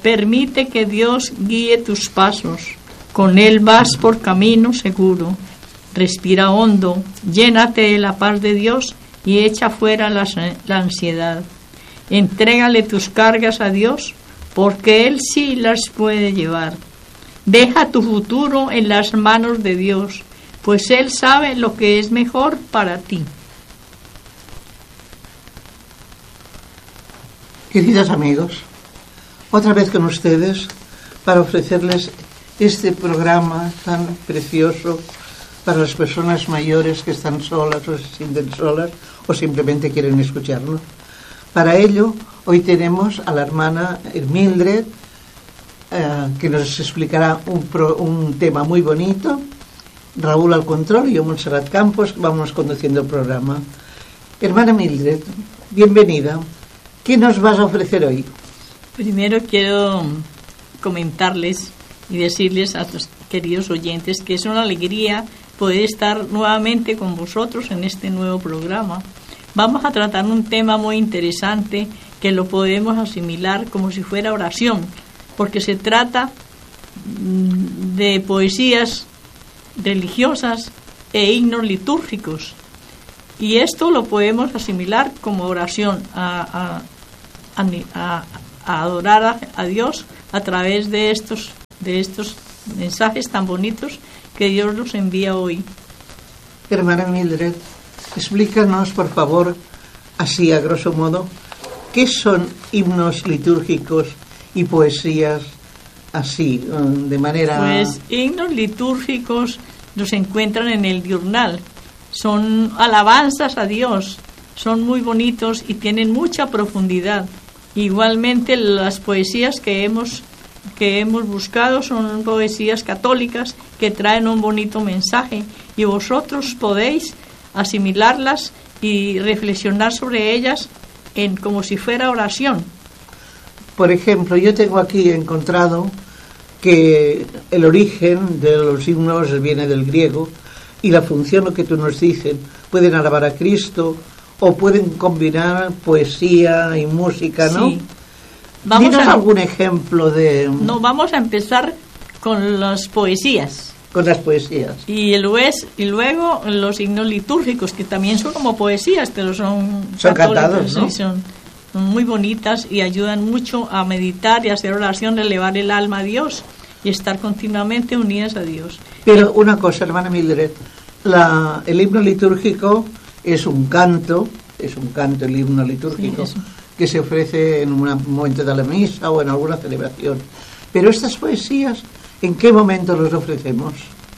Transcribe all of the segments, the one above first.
Permite que Dios guíe tus pasos. Con Él vas por camino seguro. Respira hondo, llénate de la paz de Dios y echa fuera la ansiedad. Entrégale tus cargas a Dios, porque Él sí las puede llevar. Deja tu futuro en las manos de Dios, pues Él sabe lo que es mejor para ti. Queridos amigos, otra vez con ustedes para ofrecerles este programa tan precioso para las personas mayores que están solas o se sienten solas o simplemente quieren escucharnos. Para ello, hoy tenemos a la hermana Mildred, que nos explicará un tema muy bonito, Raúl al control y yo, Montserrat Campos, vamos conduciendo el programa. Hermana Mildred, bienvenida. ¿Qué nos vas a ofrecer hoy? Primero quiero comentarles y decirles a los queridos oyentes que es una alegría poder estar nuevamente con vosotros en este nuevo programa. Vamos a tratar un tema muy interesante que lo podemos asimilar como si fuera oración, porque se trata de poesías religiosas e himnos litúrgicos. Y esto lo podemos asimilar como oración, a adorar a Dios a través de estos mensajes tan bonitos que Dios nos envía hoy. Hermana Mildred, explícanos, por favor, así a grosso modo, ¿qué son himnos litúrgicos y poesías así, de manera...? Pues himnos litúrgicos los encuentran en el diurnal. Son alabanzas a Dios, son muy bonitos y tienen mucha profundidad. Igualmente las poesías que hemos buscado son poesías católicas que traen un bonito mensaje y vosotros podéis asimilarlas y reflexionar sobre ellas como si fuera oración. Por ejemplo, yo tengo aquí encontrado que el origen de los himnos viene del griego y la función, lo que tú nos dices, pueden alabar a Cristo o pueden combinar poesía y música, ¿no? Sí. Dinos algún ejemplo de... No, vamos a empezar con las poesías. Con las poesías. Y luego los himnos litúrgicos, que también son como poesías, pero son cantados, ¿no? Sí, son muy bonitas y ayudan mucho a meditar y a hacer oración, a elevar el alma a Dios y estar continuamente unidas a Dios. Pero una cosa, hermana Mildred, el himno litúrgico es un canto, el himno litúrgico, sí, que se ofrece en un momento de la misa o en alguna celebración. Pero estas poesías, ¿en qué momento los ofrecemos?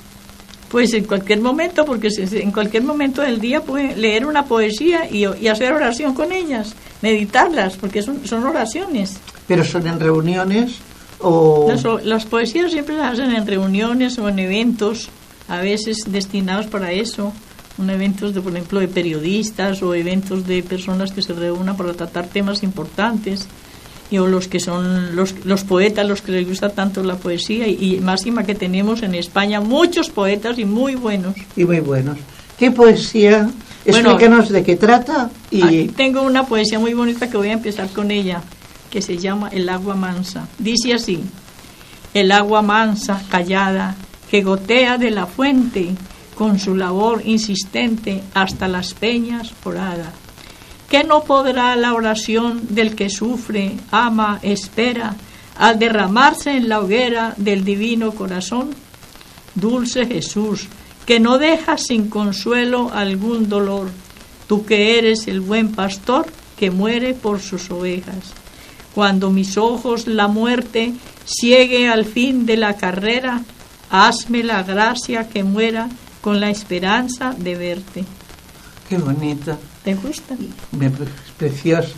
Pues en cualquier momento, porque en cualquier momento del día puede leer una poesía y hacer oración con ellas, meditarlas, porque son oraciones. ¿Pero son en reuniones o...? Las poesías siempre se hacen en reuniones o en eventos, a veces destinados para eso. Eventos, por ejemplo, de periodistas o eventos de personas que se reúnan para tratar temas importantes, o los que son los poetas, los que les gusta tanto la poesía, y máxima que tenemos en España muchos poetas y muy buenos. Y muy buenos. ¿Qué poesía? Explícanos de qué trata. Tengo una poesía muy bonita que voy a empezar con ella, que se llama El agua mansa. Dice así: el agua mansa, callada, que gotea de la fuente, con su labor insistente hasta las peñas orada. ¿Qué no podrá la oración del que sufre, ama, espera, al derramarse en la hoguera del divino corazón? Dulce Jesús, que no dejas sin consuelo algún dolor, tú que eres el buen pastor que muere por sus ovejas. Cuando mis ojos la muerte ciegue al fin de la carrera, hazme la gracia que muera con la esperanza de verte. Qué bonita. ¿Te gusta? Preciosa.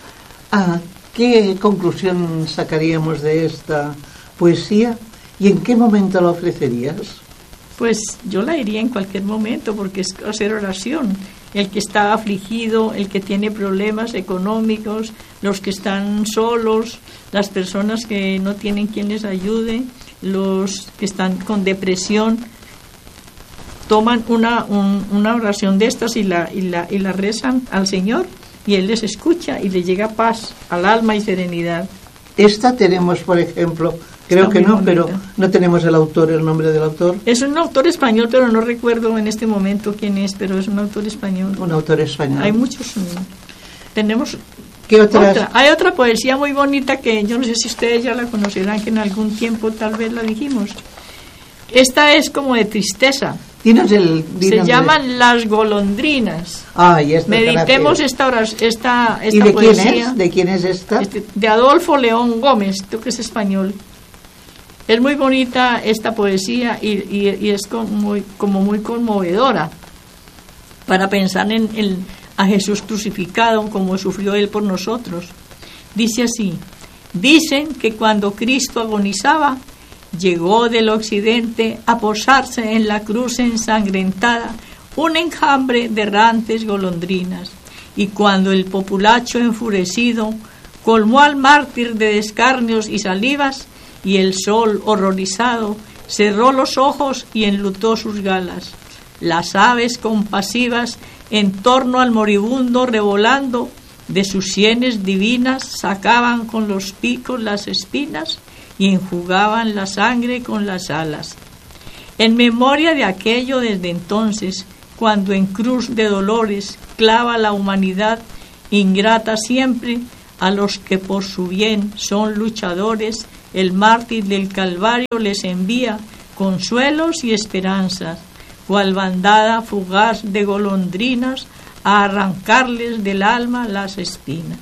¿Qué conclusión sacaríamos de esta poesía y en qué momento la ofrecerías? Pues yo la diría en cualquier momento, porque es hacer oración. El que está afligido, el que tiene problemas económicos, los que están solos, las personas que no tienen quien les ayude, los que están con depresión, toman una oración de estas y la rezan al Señor, y Él les escucha y les llega paz al alma y serenidad. Esta tenemos, por ejemplo, creo Está que muy no, bonita. pero no tenemos el autor, el nombre del autor. Es un autor español, pero no recuerdo en este momento quién es, pero es un autor español. Un autor español. Hay muchos. Tenemos ¿Qué otras? otra. Hay otra poesía muy bonita que yo no sé si ustedes ya la conocerán, que en algún tiempo tal vez la dijimos. Esta es como de tristeza. Se llaman Las golondrinas. Y esta Meditemos esta ¿Y de poesía. quién es? ¿De quién es esta? De Adolfo León Gómez, tú que es español. Es muy bonita esta poesía y es como muy conmovedora para pensar a Jesús crucificado, como sufrió Él por nosotros. Dice así: dicen que cuando Cristo agonizaba, llegó del occidente a posarse en la cruz ensangrentada un enjambre de errantes golondrinas, y cuando el populacho enfurecido colmó al mártir de escarnios y salivas, y el sol horrorizado cerró los ojos y enlutó sus galas, las aves compasivas en torno al moribundo revolando de sus sienes divinas sacaban con los picos las espinas y enjugaban la sangre con las alas. En memoria de aquello, desde entonces, cuando en cruz de dolores clava la humanidad ingrata siempre a los que por su bien son luchadores, el mártir del Calvario les envía consuelos y esperanzas, cual bandada fugaz de golondrinas a arrancarles del alma las espinas.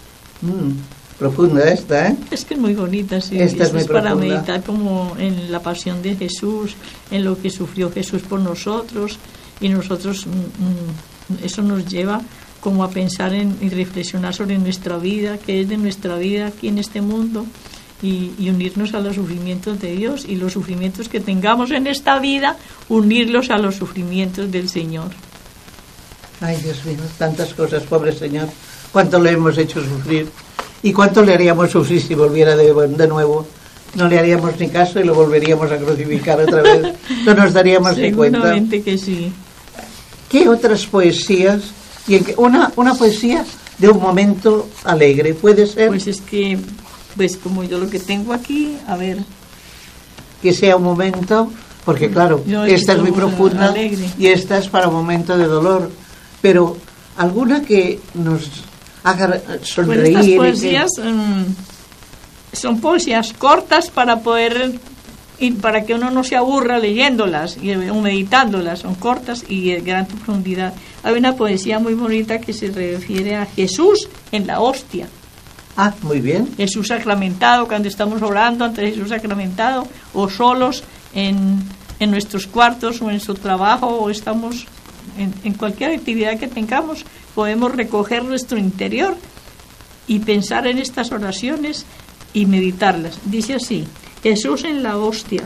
Profunda esta, ¿eh? Es que es muy bonita, sí. Esta es muy para profunda. meditar como en la pasión de Jesús, en lo que sufrió Jesús por nosotros, y nosotros eso nos lleva como a pensar y reflexionar sobre nuestra vida, qué es de nuestra vida aquí en este mundo, y unirnos a los sufrimientos de Dios, y los sufrimientos que tengamos en esta vida, unirlos a los sufrimientos del Señor. Ay, Dios mío, tantas cosas, pobre Señor. Cuánto le hemos hecho sufrir. ¿Y cuánto le haríamos sufrir si volviera de nuevo? No le haríamos ni caso y lo volveríamos a crucificar otra vez. No nos daríamos ni cuenta. Seguramente que sí. ¿Qué otras poesías? Una poesía de un momento alegre, ¿puede ser? Pues es que, como yo lo que tengo aquí, a ver. Que sea un momento, porque claro, esta es muy profunda alegre, y esta es para un momento de dolor. Pero alguna que nos haga sonreír. Bueno, estas poesías son poesías cortas para poder, y para que uno no se aburra leyéndolas o meditándolas. Son cortas y de gran profundidad. Hay una poesía muy bonita que se refiere a Jesús en la hostia. Muy bien. Jesús sacramentado, cuando estamos orando ante Jesús sacramentado, o solos en nuestros cuartos o en su trabajo, o estamos en cualquier actividad que tengamos, podemos recoger nuestro interior y pensar en estas oraciones y meditarlas. Dice así: Jesús en la hostia.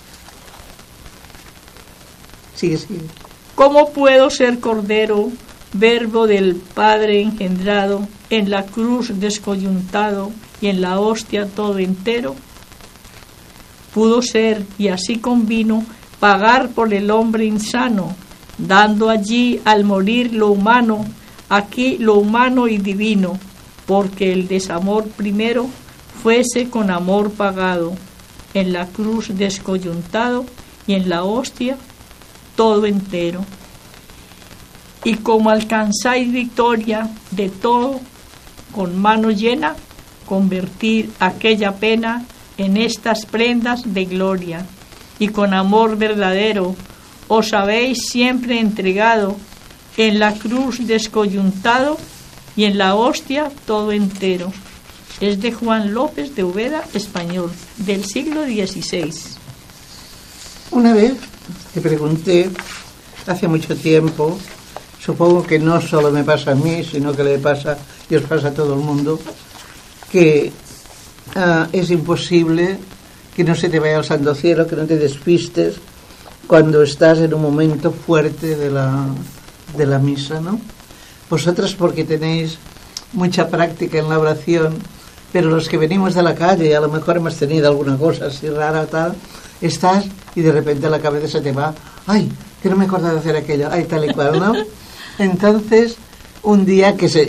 Sigue. ¿Cómo puedo ser cordero, verbo del Padre engendrado, en la cruz descoyuntado y en la hostia todo entero? Pudo ser, y así convino, pagar por el hombre insano, dando allí al morir lo humano, aquí lo humano y divino, porque el desamor primero fuese con amor pagado, en la cruz descoyuntado y en la hostia todo entero. Y como alcanzáis victoria de todo, con mano llena, convertir aquella pena en estas prendas de gloria, y con amor verdadero os habéis siempre entregado, en la cruz descoyuntado y en la hostia todo entero. Es de Juan López de Ubeda, español, del siglo XVI. Una vez te pregunté, hace mucho tiempo, supongo que no solo me pasa a mí, sino que le pasa y os pasa a todo el mundo, que es imposible que no se te vaya al santo cielo, que no te despistes cuando estás en un momento fuerte de la misa, ¿no? Vosotras porque tenéis mucha práctica en la oración, pero los que venimos de la calle, a lo mejor hemos tenido alguna cosa así rara, tal, estás y de repente la cabeza se te va, ay, que no me acuerdo de hacer aquello, ay, tal y cual, ¿no? Entonces, un día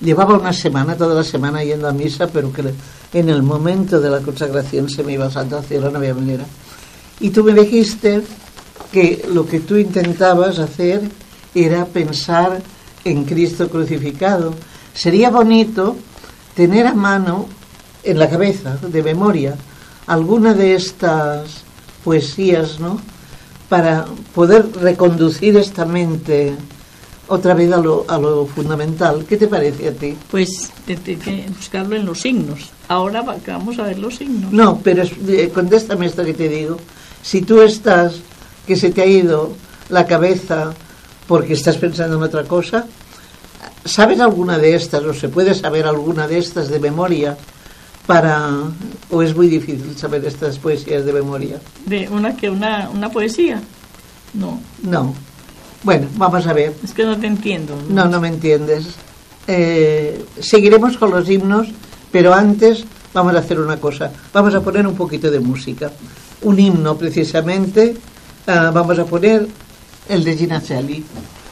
llevaba una semana, toda la semana yendo a misa, pero que en el momento de la consagración se me iba santo al cielo, no había manera. Y tú me dijiste que lo que tú intentabas hacer era pensar en Cristo crucificado. Sería bonito tener a mano, en la cabeza, de memoria, alguna de estas poesías, ¿no?, para poder reconducir esta mente otra vez a lo fundamental. ¿Qué te parece a ti? Pues hay que buscarlo en los signos. Ahora vamos a ver los signos. No, pero contéstame esto que te digo. Si tú estás, que se te ha ido la cabeza porque estás pensando en otra cosa, ¿sabes alguna de estas, o se puede saber alguna de estas de memoria o es muy difícil saber estas poesías de memoria? ¿De una poesía? No. No. Bueno, vamos a ver. Es que no te entiendo. No me entiendes. Seguiremos con los himnos, pero antes vamos a hacer una cosa. Vamos a poner un poquito de música. Un himno, precisamente. Vamos a poner el de Gina Celli.